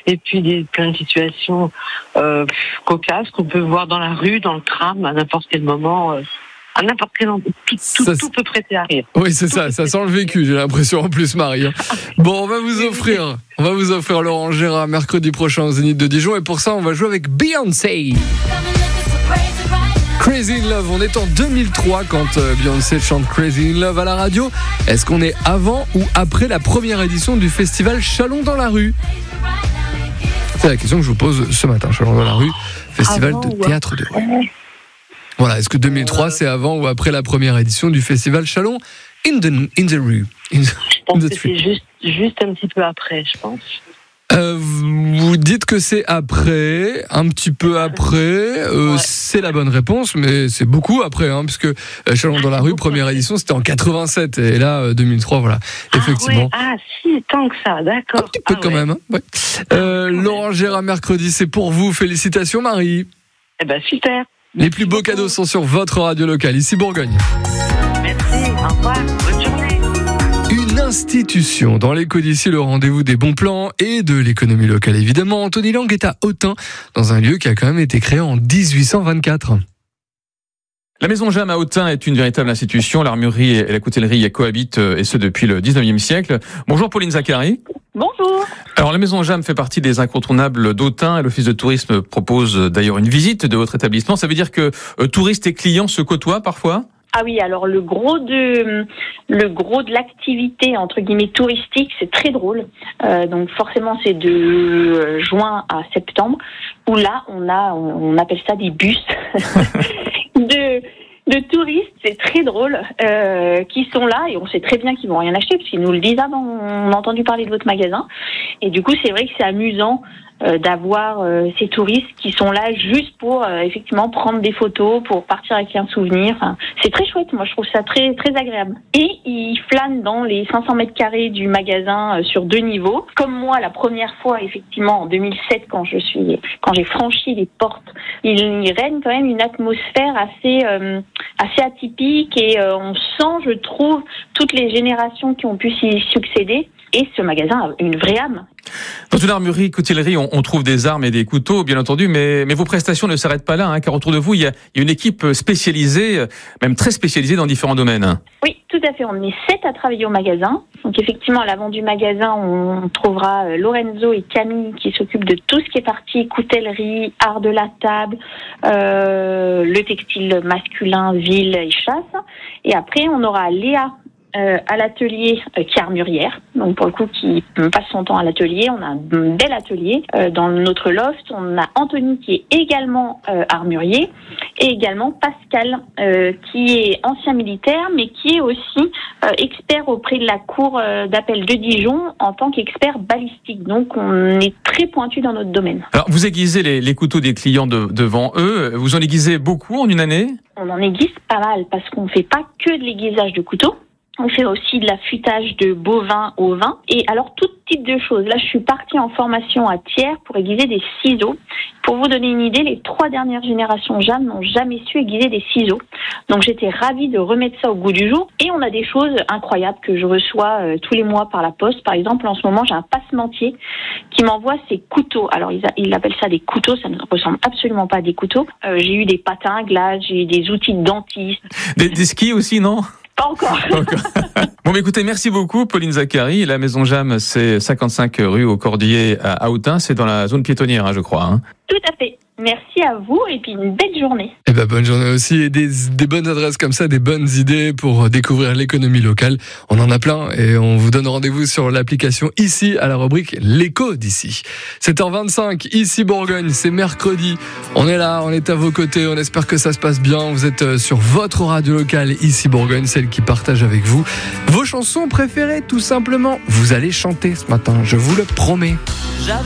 et puis plein de situations cocasses qu'on peut voir dans la rue, dans le tram, à n'importe quel moment. À n'importe quel endroit, tout peut prêter à rire. Oui, c'est ça sent le vécu, j'ai l'impression en plus, Marie. Bon, on va vous offrir Laurent Gérard mercredi prochain au Zénith de Dijon, et pour ça, on va jouer avec Beyoncé. Crazy in Love, on est en 2003 quand Beyoncé chante Crazy in Love à la radio. Est-ce qu'on est avant ou après la première édition du festival Chalon dans la rue ? C'est la question que je vous pose ce matin. Chalon dans la rue, festival de théâtre de rue. Voilà, est-ce que 2003 c'est avant ou après la première édition du festival Chalon in the rue? Je pense que c'est juste un petit peu après, je pense. Vous dites que c'est après, un petit peu après, c'est la bonne réponse, mais c'est beaucoup après, puisque Chalon dans la rue, première édition, c'était en 87, et là, 2003, voilà, effectivement. Ah si, tant que ça, d'accord. Un petit peu quand même, ouais. Laurent Gérard mercredi, c'est pour vous, félicitations Marie. Eh ben super. Les plus beaux cadeaux sont sur votre radio locale, ici Bourgogne. Merci, au revoir, bonne journée. Une institution dans l'écho d'ici, le rendez-vous des bons plans et de l'économie locale évidemment. Anthony Lang est à Autun, dans un lieu qui a quand même été créé en 1824. La Maison Jam à Autun est une véritable institution. L'armurerie et la coutellerie y cohabitent, et ce depuis le 19e siècle. Bonjour Pauline Zaccari. Bonjour. Alors la Maison Jam fait partie des incontournables d'Autun, et l'Office de tourisme propose d'ailleurs une visite de votre établissement. Ça veut dire que touristes et clients se côtoient parfois ? Ah oui, alors le gros de l'activité entre guillemets touristique, c'est très drôle. Donc forcément c'est de juin à septembre où là on appelle ça des bus de touristes, c'est très drôle, qui sont là et on sait très bien qu'ils vont rien acheter parce qu'ils nous le disent avant. On a entendu parler de votre magasin et du coup c'est vrai que c'est amusant d'avoir ces touristes qui sont là juste pour effectivement prendre des photos, pour partir avec un souvenir. Enfin, c'est très chouette, moi je trouve ça très très agréable. Et ils flânent dans les 500 mètres carrés du magasin sur 2 niveaux. Comme moi la première fois effectivement en 2007 quand j'ai franchi les portes, il règne quand même une atmosphère assez atypique et on sent, je trouve, toutes les générations qui ont pu s'y succéder. Et ce magasin a une vraie âme. Dans une armurerie, coutellerie, on trouve des armes et des couteaux, bien entendu, mais vos prestations ne s'arrêtent pas là, car autour de vous, il y a une équipe spécialisée, même très spécialisée dans différents domaines. Oui, tout à fait. On est 7 à travailler au magasin. Donc effectivement, à l'avant du magasin, on trouvera Lorenzo et Camille qui s'occupent de tout ce qui est partie coutellerie, art de la table, le textile masculin, ville et chasse. Et après, on aura Léa à l'atelier qui est armurière, donc pour le coup qui passe son temps à l'atelier. On a un bel atelier dans notre loft. On a Anthony qui est également armurier et également Pascal qui est ancien militaire mais qui est aussi expert auprès de la cour d'appel de Dijon en tant qu'expert balistique. Donc on est très pointu dans notre domaine. Alors vous aiguisez les couteaux des clients devant eux. Vous en aiguisez beaucoup en une année ? On en aiguise pas mal parce qu'on fait pas que de l'aiguisage de couteaux. On fait aussi de l'affûtage de bovins au vin. Et alors, tout type de choses. Là, je suis partie en formation à Thiers pour aiguiser des ciseaux. Pour vous donner une idée, les 3 dernières générations Jeanne n'ont jamais su aiguiser des ciseaux. Donc, j'étais ravie de remettre ça au goût du jour. Et on a des choses incroyables que je reçois tous les mois par la poste. Par exemple, en ce moment, j'ai un passementier qui m'envoie ses couteaux. Alors, il appelle ça des couteaux. Ça ne ressemble absolument pas à des couteaux. J'ai eu des patins à glace, j'ai eu des outils de dentiste. Des skis aussi, non ? Pas encore. Bon, mais écoutez, merci beaucoup, Pauline Zaccari. La Maison Jam, c'est 55 rue au Cordier à Autun. C'est dans la zone piétonnière, je crois. Tout à fait. Merci à vous et puis une belle journée. Et bonne journée aussi et des bonnes adresses comme ça, des bonnes idées pour découvrir l'économie locale. On en a plein et on vous donne rendez-vous sur l'application ici à la rubrique l'écho d'ici. 7h25 ici Bourgogne, c'est mercredi. On est là, on est à vos côtés, on espère que ça se passe bien. Vous êtes sur votre radio locale ici Bourgogne, celle qui partage avec vous vos chansons préférées tout simplement. Vous allez chanter ce matin, je vous le promets.